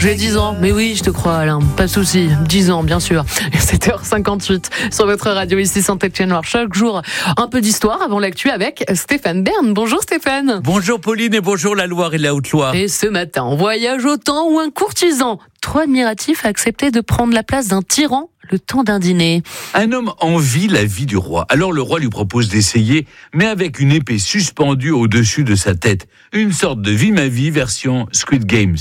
j'ai 10 ans. Mais oui, je te crois, Alain. Pas de souci. 10 ans, bien sûr. 7h58 sur votre radio ici Saint-Étienne-Loire. Chaque jour, un peu d'histoire avant l'actu avec Stéphane Bern. Bonjour Stéphane. Bonjour Pauline et bonjour la Loire et la Haute-Loire. Et ce matin, on voyage au temps où un courtisan trop admiratif a accepté de prendre la place d'un tyran le temps d'un dîner. Un homme envie la vie du roi. Alors le roi lui propose d'essayer, mais avec une épée suspendue au-dessus de sa tête. Une sorte de vie ma vie version Squid Games.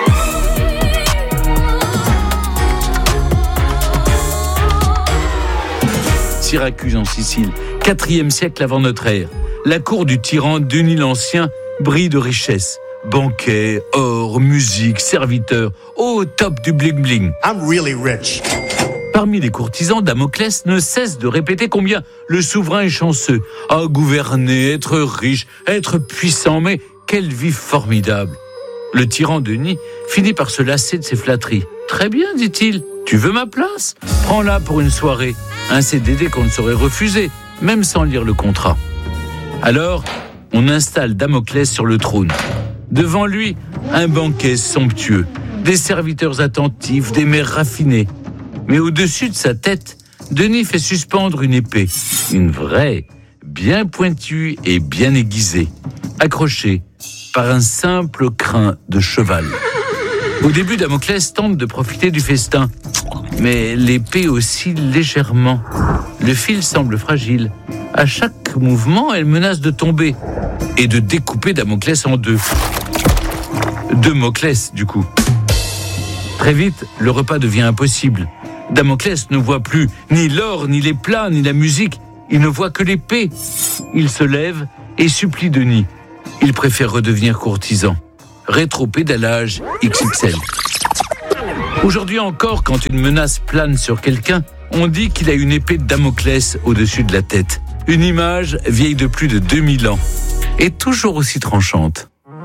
Syracuse en Sicile, 4e siècle avant notre ère. La cour du tyran Denis l'Ancien brille de richesse. Banquets, or, musique, serviteurs, au top du bling-bling. I'm really rich. Parmi les courtisans, Damoclès ne cesse de répéter combien le souverain est chanceux. Ah, gouverner, être riche, être puissant, mais quelle vie formidable. Le tyran Denis finit par se lasser de ses flatteries. Très bien, dit-il, tu veux ma place ? Prends-la pour une soirée. Un CDD qu'on ne saurait refuser, même sans lire le contrat. Alors, on installe Damoclès sur le trône. Devant lui, un banquet somptueux, des serviteurs attentifs, des mets raffinés. Mais au-dessus de sa tête, Denis fait suspendre une épée. Une vraie, bien pointue et bien aiguisée, accrochée par un simple crin de cheval. Au début, Damoclès tente de profiter du festin. Mais l'épée oscille légèrement. Le fil semble fragile. À chaque mouvement, elle menace de tomber et de découper Damoclès en deux. Deux Moclès, du coup. Très vite, le repas devient impossible. Damoclès ne voit plus ni l'or, ni les plats, ni la musique. Il ne voit que l'épée. Il se lève et supplie Denis. Il préfère redevenir courtisan. Rétropédalage XXL. Aujourd'hui encore, quand une menace plane sur quelqu'un, on dit qu'il a une épée de Damoclès au-dessus de la tête. Une image vieille de plus de 2000 ans et toujours aussi tranchante.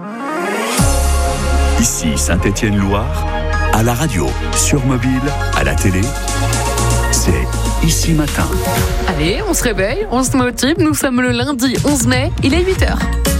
Ici Saint-Étienne-Loire, à la radio, sur mobile, à la télé, c'est Ici Matin. Allez, on se réveille, on se motive. Nous sommes le lundi 11 mai, il est 8h.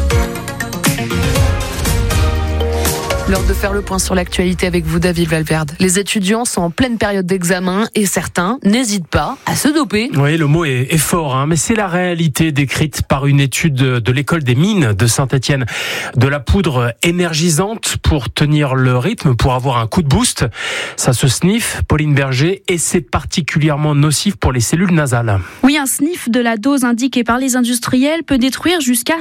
L'heure de faire le point sur l'actualité avec vous, David Valverde. Les étudiants sont en pleine période d'examen et certains n'hésitent pas à se doper. Oui, le mot est fort, mais c'est la réalité décrite par une étude de l'école des mines de Saint-Étienne. De la poudre énergisante pour tenir le rythme, pour avoir un coup de boost. Ça se sniffe, Pauline Berger, et c'est particulièrement nocif pour les cellules nasales. Oui, un sniff de la dose indiquée par les industriels peut détruire jusqu'à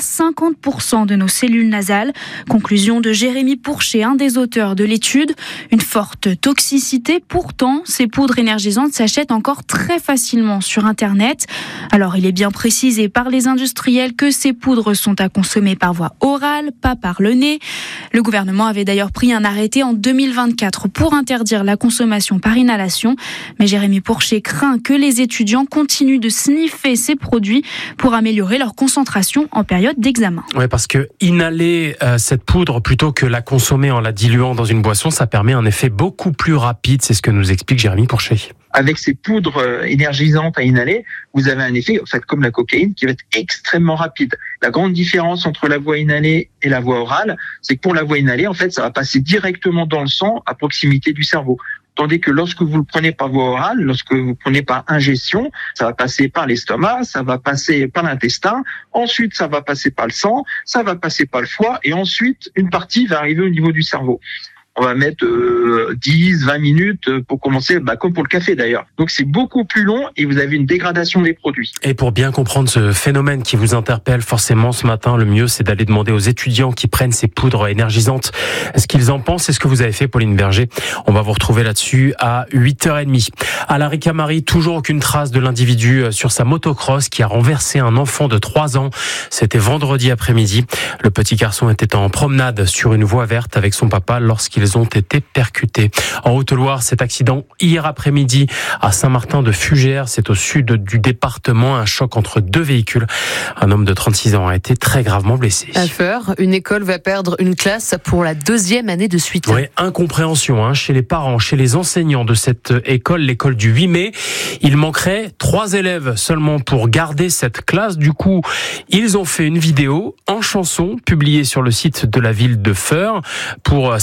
50% de nos cellules nasales. Conclusion de Jérémy Pourchet, un des auteurs de l'étude. Une forte toxicité. Pourtant, ces poudres énergisantes s'achètent encore très facilement sur Internet. Alors, il est bien précisé par les industriels que ces poudres sont à consommer par voie orale, pas par le nez. Le gouvernement avait d'ailleurs pris un arrêté en 2024 pour interdire la consommation par inhalation. Mais Jérémy Pourchet craint que les étudiants continuent de sniffer ces produits pour améliorer leur concentration en période d'examen. Oui, parce que inhaler cette poudre plutôt que la consommer en la diluant dans une boisson, ça permet un effet beaucoup plus rapide. C'est ce que nous explique Jérémy Pourchet. Avec ces poudres énergisantes à inhaler, vous avez un effet, en fait, comme la cocaïne, qui va être extrêmement rapide. La grande différence entre la voie inhalée et la voie orale, c'est que pour la voie inhalée, en fait, ça va passer directement dans le sang à proximité du cerveau. Tandis que lorsque vous le prenez par voie orale, lorsque vous le prenez par ingestion, ça va passer par l'estomac, ça va passer par l'intestin, ensuite ça va passer par le sang, ça va passer par le foie, et ensuite une partie va arriver au niveau du cerveau. On va mettre 10, 20 minutes pour commencer, comme pour le café d'ailleurs. Donc c'est beaucoup plus long et vous avez une dégradation des produits. Et pour bien comprendre ce phénomène qui vous interpelle forcément ce matin, le mieux c'est d'aller demander aux étudiants qui prennent ces poudres énergisantes ce qu'ils en pensent. C'est ce que vous avez fait, Pauline Berger. On va vous retrouver là-dessus à 8h30. À la Ricamarie, toujours aucune trace de l'individu sur sa motocross qui a renversé un enfant de 3 ans. C'était vendredi après-midi. Le petit garçon était en promenade sur une voie verte avec son papa lorsqu'ils ont été percutés. En Haute-Loire, cet accident hier après-midi à Saint-Martin-de-Fugères, c'est au sud du département, un choc entre 2 véhicules. Un homme de 36 ans a été très gravement blessé. À Feur, une école va perdre une classe pour la 2e année de suite. Oui, incompréhension chez les parents, chez les enseignants de cette école, l'école du 8 mai. Il manquerait 3 élèves seulement pour garder cette classe. Du coup, ils ont fait une vidéo en chanson publiée sur le site de la ville de Feur pour s'adresser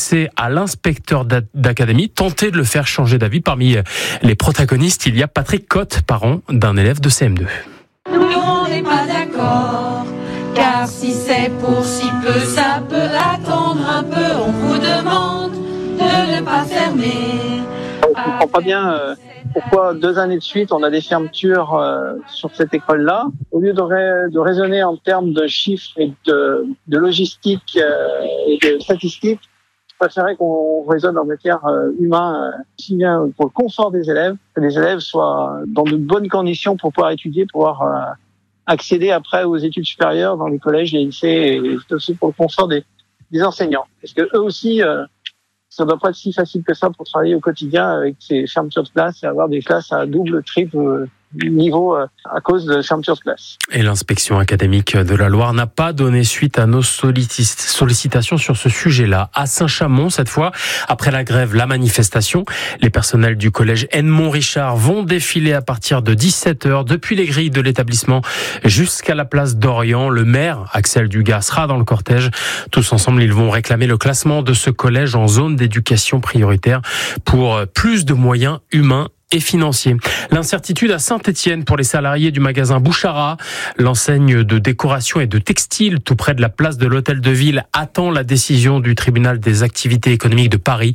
adressé à l'inspecteur d'académie, tenter de le faire changer d'avis. Parmi les protagonistes, il y a Patrick Cotte, parent d'un élève de CM2. Nous, on n'est pas d'accord, car si c'est pour si peu, ça peut attendre un peu. On vous demande de ne pas fermer. On ne comprend pas bien pourquoi 2 années de suite on a des fermetures sur cette école-là. Au lieu de raisonner en termes de chiffres et de logistique et de statistiques, je préférerais qu'on raisonne en matière humaine, aussi bien pour le confort des élèves, que les élèves soient dans de bonnes conditions pour pouvoir étudier, pouvoir accéder après aux études supérieures dans les collèges, les lycées, et aussi pour le confort des enseignants. Parce que eux aussi, ça ne doit pas être si facile que ça pour travailler au quotidien avec ces fermetures de classes et avoir des classes à double, triple niveau à cause de fermetures de classes. Et l'inspection académique de la Loire n'a pas donné suite à nos sollicitations sur ce sujet-là. À Saint-Chamond, cette fois, après la grève, la manifestation, les personnels du collège Edmond-Richard vont défiler à partir de 17h depuis les grilles de l'établissement jusqu'à la place d'Orient. Le maire, Axel Dugas, sera dans le cortège. Tous ensemble, ils vont réclamer le classement de ce collège en zone d'éducation prioritaire pour plus de moyens humains et financiers. L'incertitude à Saint-Étienne pour les salariés du magasin Bouchara. L'enseigne de décoration et de textile tout près de la place de l'Hôtel de Ville attend la décision du tribunal des activités économiques de Paris.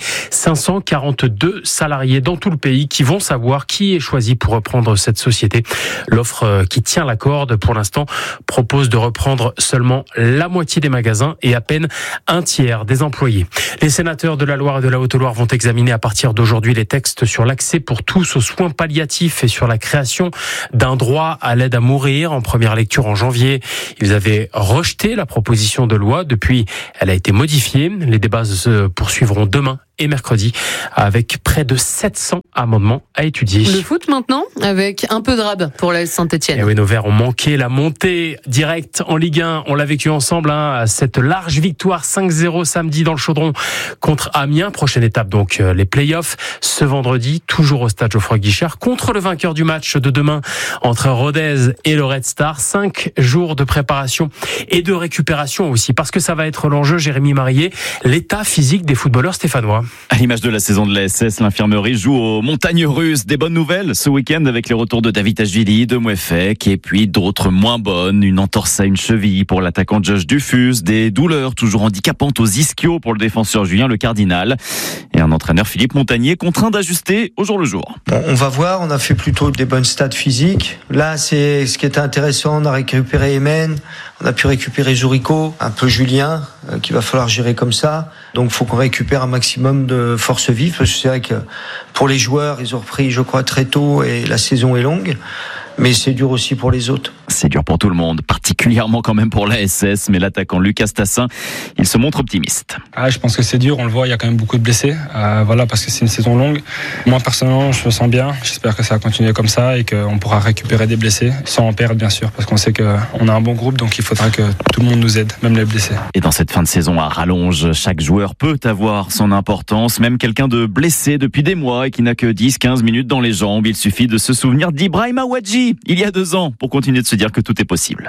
542 salariés dans tout le pays qui vont savoir qui est choisi pour reprendre cette société. L'offre qui tient la corde pour l'instant propose de reprendre seulement la moitié des magasins et à peine un tiers des employés. Les sénateurs de la Loire et de la Haute-Loire vont examiner à partir d'aujourd'hui les textes sur l'accès pour tous aux soins palliatifs et sur la création d'un droit à l'aide à mourir en première lecture en janvier. Ils avaient rejeté la proposition de loi. Depuis, elle a été modifiée. Les débats se poursuivront demain et mercredi avec près de 700 amendements à étudier. Le foot maintenant, avec un peu de rab pour la Saint-Étienne. Et oui, nos Verts ont manqué la montée directe en Ligue 1. On l'a vécu ensemble, cette large victoire 5-0 samedi dans le Chaudron contre Amiens. Prochaine étape donc les playoffs ce vendredi, toujours au stade Geoffroy-Guichard, contre le vainqueur du match de demain entre Rodez et le Red Star. 5 jours de préparation et de récupération aussi, parce que ça va être l'enjeu, Jérémy Marié, l'état physique des footballeurs stéphanois. À l'image de la saison de la SS, l'infirmerie joue aux montagnes russes. Des bonnes nouvelles ce week-end avec les retours de David Ashvili, de Mouefek et puis d'autres moins bonnes. Une entorse à une cheville pour l'attaquant Josh Dufus, des douleurs toujours handicapantes aux ischios pour le défenseur Julien Le Cardinal et un entraîneur Philippe Montagnier contraint d'ajuster au jour le jour. Bon, on va voir, on a fait plutôt des bonnes stats physiques. Là, c'est ce qui était intéressant, on a récupéré Emen, on a pu récupérer Zourico, un peu Julien, qu'il va falloir gérer comme ça. Donc, il faut qu'on récupère un maximum de force vive, parce que c'est vrai que pour les joueurs, ils ont repris, je crois, très tôt et la saison est longue. Mais c'est dur aussi pour les autres. C'est dur pour tout le monde, particulièrement quand même pour la SS, mais l'attaquant Lucas Tassin, il se montre optimiste. Je pense que c'est dur, on le voit, il y a quand même beaucoup de blessés, parce que c'est une saison longue. Moi personnellement, je me sens bien, j'espère que ça va continuer comme ça et qu'on pourra récupérer des blessés, sans en perdre bien sûr, parce qu'on sait qu'on a un bon groupe, donc il faudra que tout le monde nous aide, même les blessés. Et dans cette fin de saison à rallonge, chaque joueur peut avoir son importance, même quelqu'un de blessé depuis des mois et qui n'a que 10-15 minutes dans les jambes, il suffit de se souvenir d'Ibrahima Ouadji, il y a 2 ans, pour continuer de se dire que tout est possible.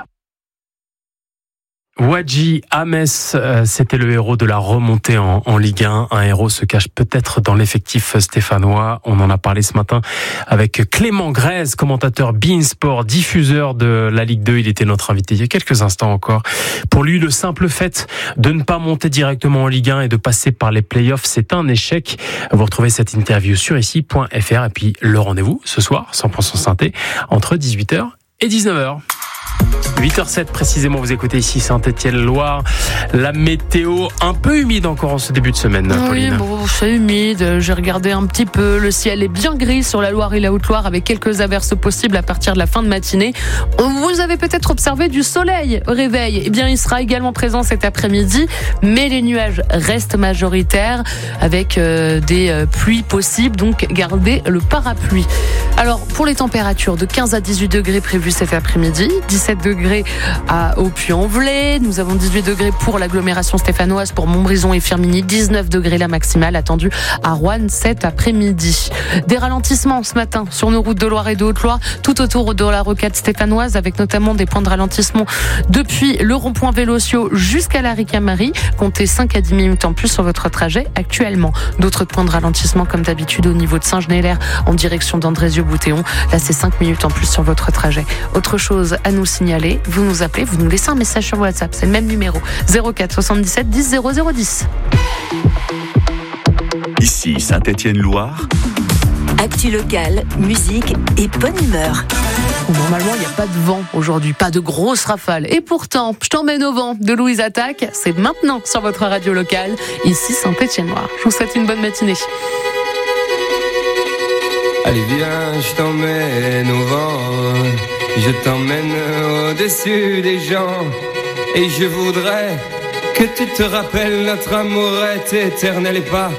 Ouadji à Metz, c'était le héros de la remontée en Ligue 1. Un héros se cache peut-être dans l'effectif stéphanois. On en a parlé ce matin avec Clément Grèze, commentateur beIN Sport, diffuseur de la Ligue 2. Il était notre invité il y a quelques instants encore. Pour lui, le simple fait de ne pas monter directement en Ligue 1 et de passer par les playoffs, c'est un échec. Vous retrouvez cette interview sur ici.fr et puis le rendez-vous ce soir, 100% synthé, entre 18h et 19h. 8h07 précisément, vous écoutez ici Saint-Étienne-Loire. La météo un peu humide encore en ce début de semaine, Pauline. Oui, bon, c'est humide. J'ai regardé un petit peu. Le ciel est bien gris sur la Loire et la Haute-Loire avec quelques averses possibles à partir de la fin de matinée. Vous avez peut-être observé du soleil au réveil. Eh bien, il sera également présent cet après-midi, mais les nuages restent majoritaires avec des pluies possibles. Donc, gardez le parapluie. Alors, pour les températures, de 15 à 18 degrés prévues cet après-midi, 17 degrés au Puy-en-Velay. Nous avons 18 degrés pour l'agglomération stéphanoise, pour Montbrison et Firminy. 19 degrés la maximale attendue à Roanne cet après-midi. Des ralentissements ce matin sur nos routes de Loire et de Haute-Loire, tout autour de la rocade stéphanoise, avec notamment des points de ralentissement depuis le rond-point Vélociaux jusqu'à la Ricamarie. Comptez 5 à 10 minutes en plus sur votre trajet actuellement. D'autres points de ralentissement comme d'habitude au niveau de Saint-Genélaire en direction d'Andrézieux-Boutéon. Là, c'est 5 minutes en plus sur votre trajet. Autre chose à nous signaler, vous nous appelez, vous nous laissez un message sur WhatsApp. C'est le même numéro, 04 77 10 0010. Ici Saint-Étienne-Loire. Actu locale, musique et bonne humeur. Normalement, il n'y a pas de vent aujourd'hui, pas de grosses rafales. Et pourtant, je t'emmène au vent de Louise Attaque. C'est maintenant sur votre radio locale, ici Saint-Étienne-Loire. Je vous souhaite une bonne matinée. Allez viens, je t'emmène au vent, je t'emmène au-dessus des gens. Et je voudrais que tu te rappelles, notre amour est éternel et pas